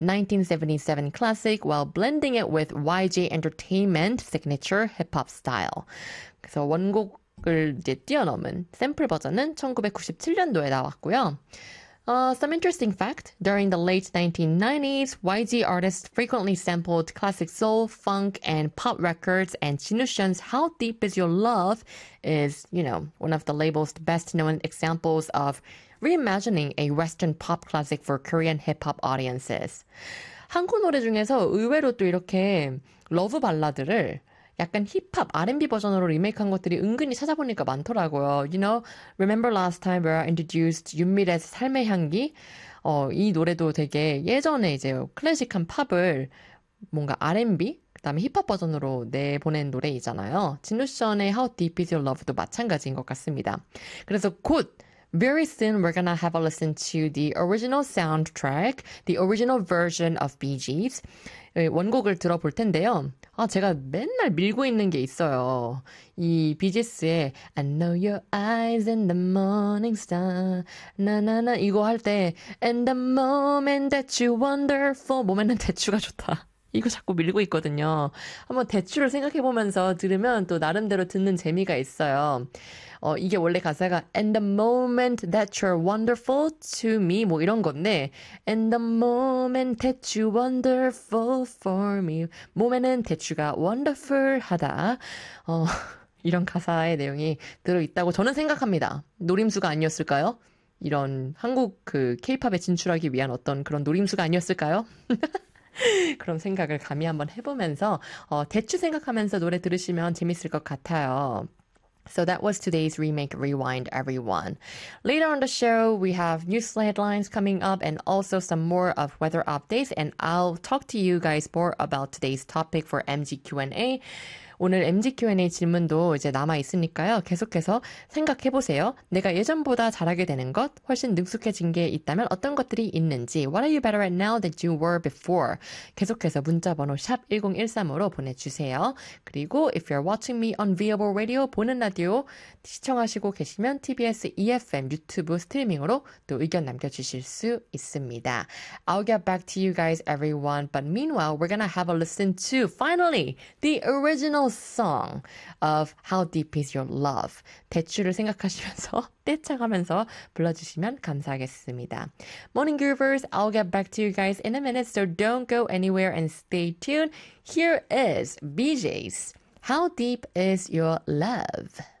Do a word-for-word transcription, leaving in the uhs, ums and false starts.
nineteen seventy-seven classic while blending it with Y G Entertainment signature hip-hop style. 그래서 원곡을 이제 뛰어넘은 샘플 버전은 천구백구십칠 년도에 나왔고요. Uh, some interesting fact, during the late nineteen nineties, Y G artists frequently sampled classic soul, funk, and pop records, and Jinushan's How Deep Is Your Love is, you know, one of the label's best-known examples of reimagining a Western pop classic for Korean hip-hop audiences. 한국 노래 중에서 의외로 또 이렇게 러브 발라드를 약간 힙합, 알앤비 버전으로 리메이크한 것들이 은근히 찾아보니까 많더라고요. You know, remember last time where I introduced 윤미래의 삶의 향기? 어, 이 노래도 되게 예전에 이제 클래식한 팝을 뭔가 알앤비, 그다음에 힙합 버전으로 내보낸 노래이잖아요. 진루션의 How Deep Is Your Love도 마찬가지인 것 같습니다. 그래서 곧 Very soon we're gonna have a listen to the original soundtrack, the original version of Bee Gees. 원곡을 들어볼 텐데요. 아, 제가 맨날 밀고 있는 게 있어요. 이 비지스의 I know your eyes in the morning star 나나나 이거 할 때 And the moment that you wonderful 몸에는 대추가 좋다. 이거 자꾸 밀고 있거든요. 한번 대추를 생각해보면서 들으면 또 나름대로 듣는 재미가 있어요. 어, 이게 원래 가사가 And the moment that you're wonderful to me 뭐 이런 건데 And the moment that you're wonderful for me 몸에는 대추가 wonderful하다. 어, 이런 가사의 내용이 들어있다고 저는 생각합니다. 노림수가 아니었을까요? 이런 한국 그 K-팝에 진출하기 위한 어떤 그런 노림수가 아니었을까요? 그런 생각을 감히 한번 해보면서 어, 대추 생각하면서 노래 들으시면 재밌을 것 같아요. So that was today's Remake Rewind, everyone. Later on the show, we have news headlines coming up and also some more of weather updates. And I'll talk to you guys more about today's topic for M G Q and A. 오늘 M G Q and A 질문도 이제 남아있으니까요. 계속해서 생각해보세요. 내가 예전보다 잘하게 되는 것, 훨씬 능숙해진 게 있다면 어떤 것들이 있는지 What are you better at now than you were before? 계속해서 문자번호 샵 일공일삼으로 보내주세요. 그리고 if you're watching me on Viable Radio, 보는 라디오 시청하시고 계시면 티비에스 이에프엠 유튜브 스트리밍으로 또 의견 남겨주실 수 있습니다. I'll get back to you guys, everyone. But meanwhile, we're gonna have a listen to, finally, the original song of How Deep Is Your Love. 대추를 생각하시면서 떼창하면서 불러주시면 감사하겠습니다. Morning Groovers, I'll get back to you guys in a minute, so don't go anywhere and stay tuned. Here is B J's How Deep Is Your Love.